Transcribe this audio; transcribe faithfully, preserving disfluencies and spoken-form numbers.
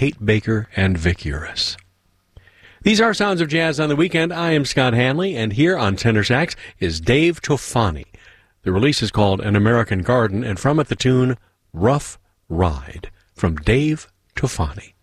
Kate Baker and Vic Uris. These are Sounds of Jazz on the Weekend. I am Scott Hanley, and here on tenor sax is Dave Tofani. The release is called An American Garden, and from it the tune Rough Ride from Dave Tofani.